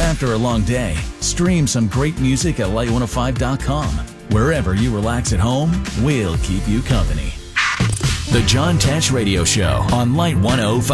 After a long day, stream some great music at Light105.com. Wherever you relax at home, we'll keep you company. The John Tesh Radio Show on Light 105.